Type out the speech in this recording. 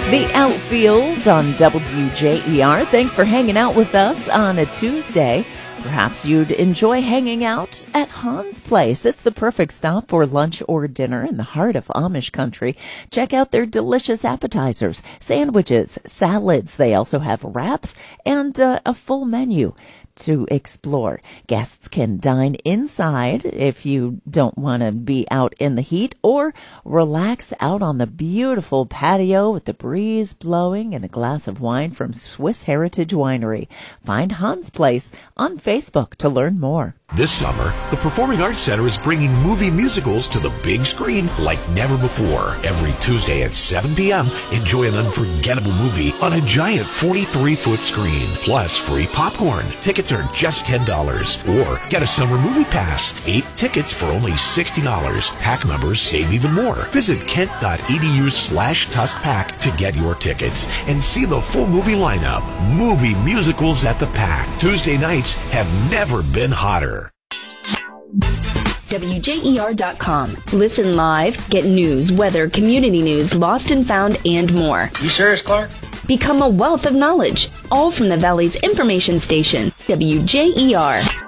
The Outfield on WJER. Thanks for hanging out with us on a Tuesday. Perhaps you'd enjoy hanging out at Han's Place. It's the perfect stop for lunch or dinner in the heart of Amish country. Check out their delicious appetizers, sandwiches, salads. They also have wraps and a full menu to explore. Guests can dine inside if you don't want to be out in the heat, or relax out on the beautiful patio with the breeze blowing and a glass of wine from Swiss Heritage Winery. Find Han's Place on Facebook to learn more. This summer, the Performing Arts Center is bringing movie musicals to the big screen like never before. Every Tuesday at 7 p.m., enjoy an unforgettable movie on a giant 43-foot screen, plus free popcorn. Tickets are just $10. Or get a summer movie pass. 8 tickets for only $60. PAC members save even more. Visit kent.edu/TuskPAC to get your tickets and see the full movie lineup. Movie musicals at the PAC. Tuesday nights have never been hotter. WJER.com. Listen live, get news, weather, community news, lost and found, and more. You serious, Clark? Become a wealth of knowledge, all from the Valley's information station, WJER.